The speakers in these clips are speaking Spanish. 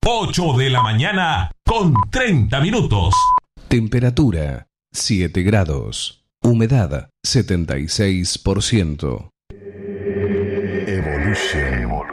8 de la mañana con 30 minutos. Temperatura 7 grados. Humedad 76%. Evolution.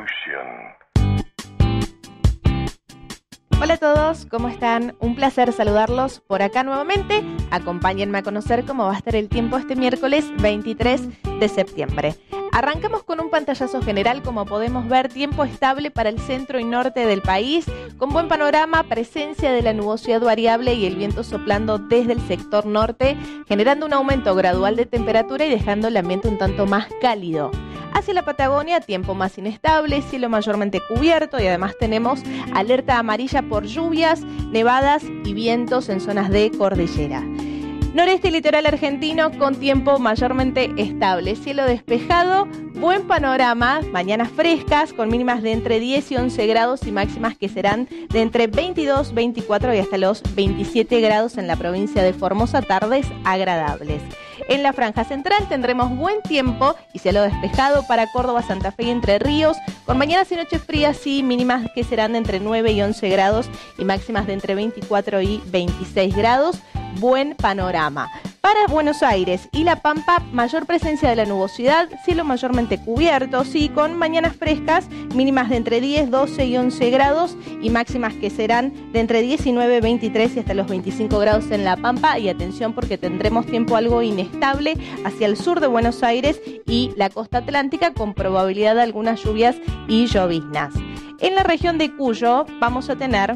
Hola a todos, ¿cómo están? Un placer saludarlos por acá nuevamente. Acompáñenme a conocer cómo va a estar el tiempo este miércoles 23 de septiembre. Arrancamos con un pantallazo general. Como podemos ver, tiempo estable para el centro y norte del país, con buen panorama, presencia de la nubosidad variable y el viento soplando desde el sector norte, generando un aumento gradual de temperatura y dejando el ambiente un tanto más cálido. Hacia la Patagonia, tiempo más inestable, cielo mayormente cubierto y además tenemos alerta amarilla por lluvias, nevadas y vientos en zonas de cordillera. Noreste y litoral argentino con tiempo mayormente estable, cielo despejado, buen panorama, mañanas frescas con mínimas de entre 10 y 11 grados y máximas que serán de entre 22, 24 y hasta los 27 grados en la provincia de Formosa, tardes agradables. En la franja central tendremos buen tiempo y cielo despejado para Córdoba, Santa Fe y Entre Ríos, con mañanas y noches frías y mínimas que serán de entre 9 y 11 grados y máximas de entre 24 y 26 grados. Buen panorama. Para Buenos Aires y La Pampa, mayor presencia de la nubosidad, cielo mayormente cubierto, sí, con mañanas frescas, mínimas de entre 10, 12 y 11 grados y máximas que serán de entre 19, 23 y hasta los 25 grados en La Pampa. Y atención porque tendremos tiempo algo inestable hacia el sur de Buenos Aires y la costa atlántica con probabilidad de algunas lluvias y lloviznas. En la región de Cuyo vamos a tener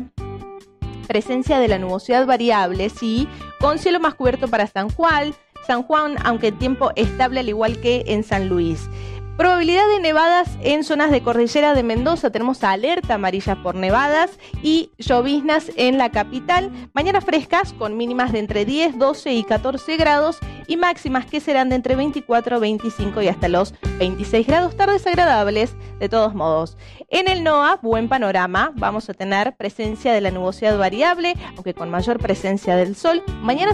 presencia de la nubosidad variable, sí, con cielo más cubierto para San Juan, aunque tiempo estable al igual que en San Luis. Probabilidad de nevadas en zonas de cordillera de Mendoza, tenemos alerta amarilla por nevadas y lloviznas en la capital. Mañanas frescas con mínimas de entre 10, 12 y 14 grados y máximas que serán de entre 24, 25 y hasta los 26 grados, tardes agradables de todos modos. En el NOA, buen panorama, vamos a tener presencia de la nubosidad variable, aunque con mayor presencia del sol. Mañana